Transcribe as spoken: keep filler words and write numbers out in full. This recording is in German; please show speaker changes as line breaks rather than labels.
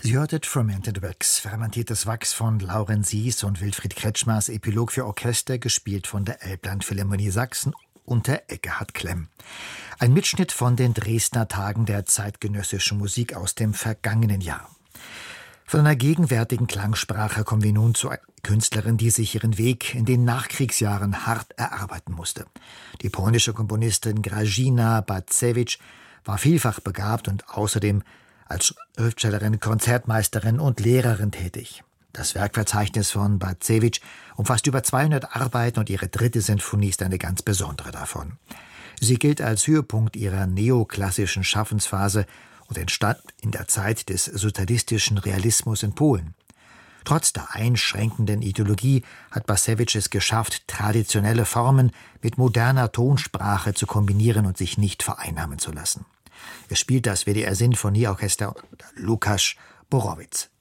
Sie hörtet Fermented Wax, fermentiertes Wachs von Lauren Sies und Wilfried Kretschmers Epilog für Orchester, gespielt von der Elbland-Philharmonie Sachsen unter Ekkehard Klemm. Ein Mitschnitt von den Dresdner Tagen der zeitgenössischen Musik aus dem vergangenen Jahr. Von einer gegenwärtigen Klangsprache kommen wir nun zu einer Künstlerin, die sich ihren Weg in den Nachkriegsjahren hart erarbeiten musste. Die polnische Komponistin Grażyna Bacewicz war vielfach begabt und außerdem als Schriftstellerin, Konzertmeisterin und Lehrerin tätig. Das Werkverzeichnis von Bacewicz umfasst über zweihundert Arbeiten und ihre dritte Sinfonie ist eine ganz besondere davon. Sie gilt als Höhepunkt ihrer neoklassischen Schaffensphase und entstand in der Zeit des sozialistischen Realismus in Polen. Trotz der einschränkenden Ideologie hat Bacewicz es geschafft, traditionelle Formen mit moderner Tonsprache zu kombinieren und sich nicht vereinnahmen zu lassen. Es spielt das W D R Sinfonieorchester unter Lukasz Borowicz.